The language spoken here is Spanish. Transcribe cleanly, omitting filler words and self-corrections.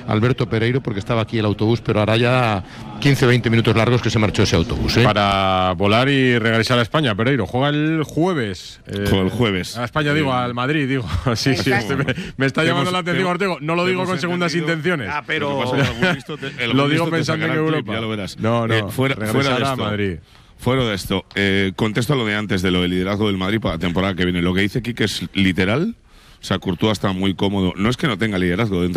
Alberto Pereiro, porque estaba aquí el autobús, pero ahora ya 15-20 minutos largos que se marchó ese autobús. Para volar y regresar a España, Pereiro. Juega el jueves. Juega el jueves. A España, al Madrid, digo. Sí, me está llamando la atención, Ortego. No lo digo con segundas intenciones. Pero lo digo pensando en Europa. Ya lo verás. No, fuera de esto. A Madrid. Fuera de esto, contesto a lo de antes, de lo del liderazgo del Madrid para la temporada que viene. Lo que dice Quique es literal. O sea, Courtois está muy cómodo. No es que no tenga liderazgo dentro